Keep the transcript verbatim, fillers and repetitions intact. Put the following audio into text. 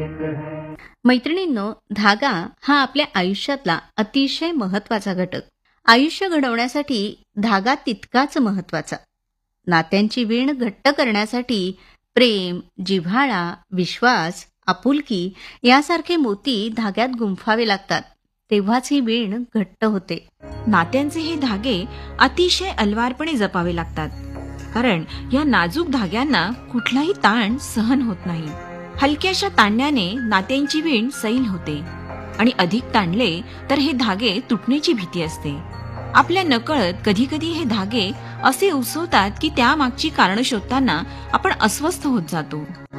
मैत्रिणींनो, धागा हा आपल्या आयुष्यातला अतिशय महत्वाचा घटक. आयुष्य घडवण्यासाठी धागा तितकाच महत्वाचा. नात्यांची वीण घट्ट करण्यासाठी प्रेम, जिव्हाळा, विश्वास, आपुलकी यासारखे मोती धाग्यात गुंफावे लागतात. तेव्हाच ही वीण घट्ट होते. नात्यांचे हे धागे अतिशय अलवारपणे जपावे लागतात, कारण या नाजूक धाग्यांना कुठलाही ताण सहन होत नाही. हलक्याशा ताणण्याने नात्यांची वीण सैल होते आणि अधिक ताणले तर हे धागे तुटण्याची भीती असते. आपल्या नकळत कधी कधी हे धागे असे उसवतात की त्यामागची कारण शोधताना आपण अस्वस्थ होत जातो.